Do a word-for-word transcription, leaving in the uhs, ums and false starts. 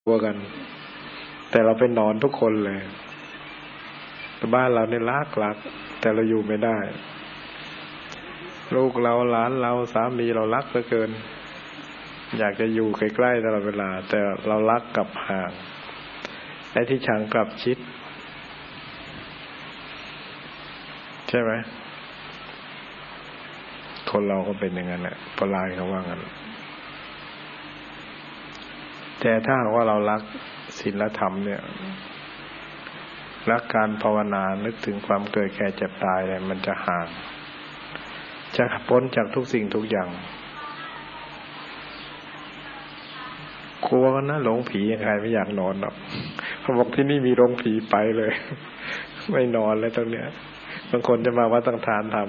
กลัวกันแต่เราไปนอนทุกคนเลยบ้านเราเนี่ยรักรักแต่เราอยู่ไม่ได้ลูกเราหลานเราสามีเรารักเหลือเกินอยากจะอยู่ใกล้ๆตลอดเวลาแต่เรารักกับห่างไอ้ที่ชังกลับชิดใช่ไหมคนเราก็เป็นอย่างนั้นแหละโบราณเขาว่างั้นแต่ถ้าว่าเรารักศีลธรรมเนี่ยรักการภาวนานึกถึงความเกิดแก่เจ็บตายเนี่ยมันจะห่างจะพ้นจากทุกสิ่งทุกอย่างกลัวกันนะหลงผีใครไม่อยากนอนหรอกเขาบอกที่นี่มีโรงผีไปเลยไม่นอนเลยตรงเนี้ยบางคนจะมาวัดตั้งทานทำ